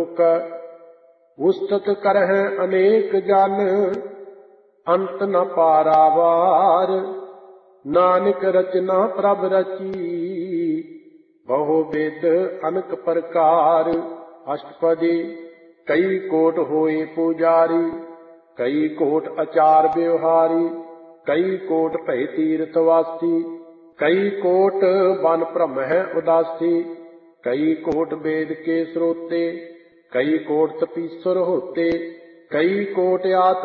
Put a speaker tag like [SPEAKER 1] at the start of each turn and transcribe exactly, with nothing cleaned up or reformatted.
[SPEAKER 1] लोक। उस्तत करह अनेक जन, अंत न पारावार। नानक रचना प्रभ रची, बहु विध अनक प्रकार। अष्टपदी। कई कोट होए पुजारी, कई कोट आचार व्यवहारी। कई कोट भय तीर्थवासी, कई कोट बन भ्रम है उदासी। कई कोट वेद के स्रोते, कई कोट तपीश्वर होते। कई कोट आत्म